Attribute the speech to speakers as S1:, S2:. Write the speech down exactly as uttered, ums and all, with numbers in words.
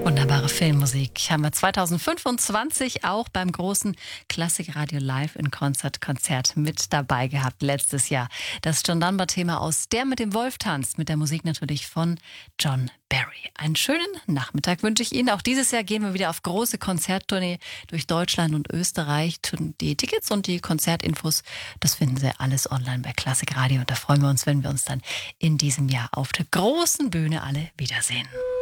S1: Wunderbare Filmmusik haben wir zwanzig fünfundzwanzig auch beim großen Klassikradio Live in Konzert Konzert mit dabei gehabt letztes Jahr. Das John Dunbar-Thema aus Der mit dem Wolf tanzt, mit der Musik natürlich von John Barry. Einen schönen Nachmittag wünsche ich Ihnen. Auch dieses Jahr gehen wir wieder auf große Konzerttournee durch Deutschland und Österreich. Die Tickets und die Konzertinfos, das finden Sie alles online bei Klassikradio. Und da freuen wir uns, wenn wir uns dann in diesem Jahr auf der großen Bühne alle wiedersehen.